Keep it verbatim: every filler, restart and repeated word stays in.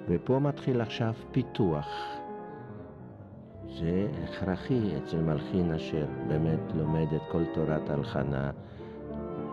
ופה מתחיל עכשיו פיתוח. זה הכרחי אצל מלחין אשר באמת לומד את כל תורת הלחנה